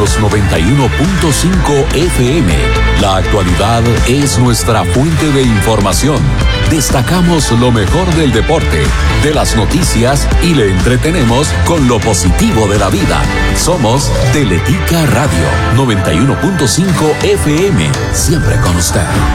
los 91.5 FM. La actualidad es nuestra fuente de información. Destacamos lo mejor del deporte, de las noticias y le entretenemos con lo positivo de la vida. Somos Teletica Radio 91.5 FM, siempre con usted.